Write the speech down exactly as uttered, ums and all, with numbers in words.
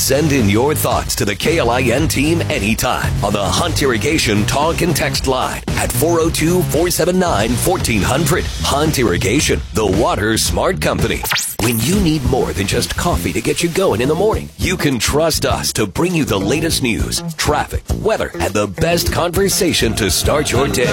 Send in your thoughts to the K L I N team anytime on the Hunt Irrigation talk and text line at four oh two, four seven nine, one four hundred. Hunt Irrigation, the water smart company. When you need more than just coffee to get you going in the morning, you can trust us to bring you the latest news, traffic, weather, and the best conversation to start your day.